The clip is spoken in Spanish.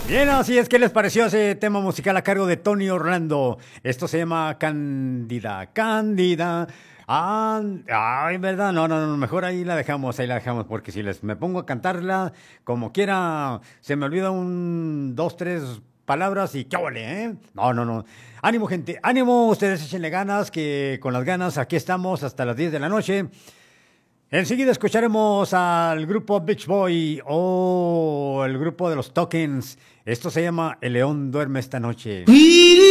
Bien, así es. ¿Qué les pareció ese tema musical a cargo de Tony Orlando? Esto se llama Cándida, Cándida. Ay, ¿verdad? No, no, no, mejor ahí la dejamos, porque si me pongo a cantarla, como quiera, se me olvida dos, tres palabras y qué ole, ¿eh? No, no, no. Ánimo, gente, ánimo, ustedes échenle ganas, que con las ganas aquí estamos hasta las 10 de la noche. Enseguida escucharemos al grupo Beach Boy o el grupo de los Tokens. Esto se llama El León duerme esta noche.